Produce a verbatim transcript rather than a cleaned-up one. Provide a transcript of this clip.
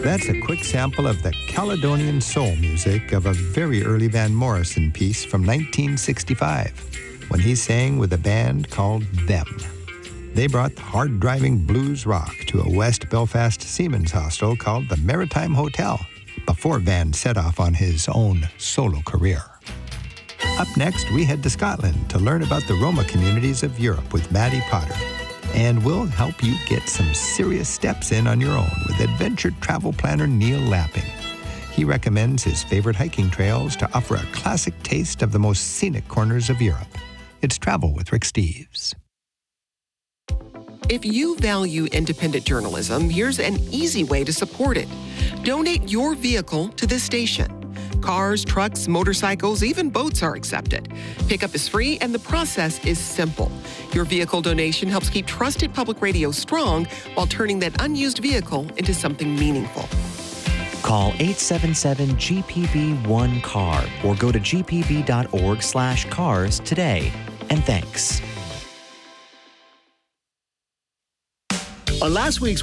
That's a quick sample of the Caledonian soul music of a very early Van Morrison piece from nineteen sixty-five, when he sang with a band called Them. They brought hard-driving blues rock to a West Belfast seamen's hostel called the Maritime Hotel, before Van set off on his own solo career. Up next, we head to Scotland to learn about the Roma communities of Europe with Maddie Potter. And we'll help you get some serious steps in on your own with adventure travel planner Neil Lapping. He recommends his favorite hiking trails to offer a classic taste of the most scenic corners of Europe. It's Travel with Rick Steves. If you value independent journalism, here's an easy way to support it. Donate your vehicle to this station. Cars, trucks, motorcycles, even boats are accepted. Pickup is free and the process is simple. Your vehicle donation helps keep trusted public radio strong while turning that unused vehicle into something meaningful. Call eight seven seven G P B one C A R or go to g p b dot org slash cars today. And thanks. On last week's